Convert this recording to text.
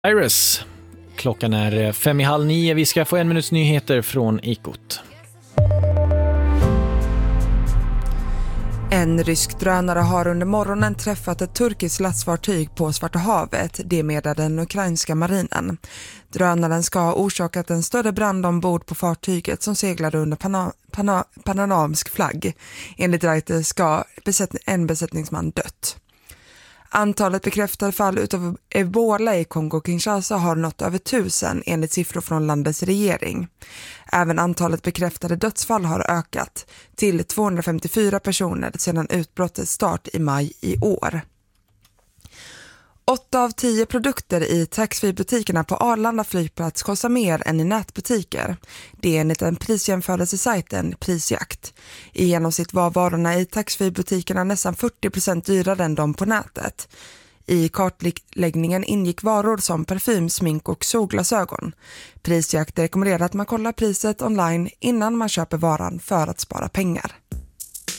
Iris. Klockan är 8:30. Vi ska få 1 minuts nyheter från Ekot. En rysk drönare har under morgonen träffat ett turkiskt lastfartyg på Svarta havet, det meddelade den ukrainska marinen. Drönaren ska ha orsakat en större brand ombord på fartyget som seglade under panamerikansk flagg. Enligt Reuters ska en besättningsman dött. Antalet bekräftade fall utav Ebola i Kongo-Kinshasa har nått över 1000 enligt siffror från landets regering. Även antalet bekräftade dödsfall har ökat till 254 personer sedan utbrottets start i maj i år. 8 av 10 produkter i taxfree-butikerna på Arlanda flygplats kostar mer än i nätbutiker. Det är enligt en prisjämförelsesajten Prisjakt. I genomsnitt var varorna i taxfree-butikerna nästan 40% dyrare än de på nätet. I kartläggningen ingick varor som parfym, smink och solglasögon. Prisjakt rekommenderar att man kollar priset online innan man köper varan för att spara pengar.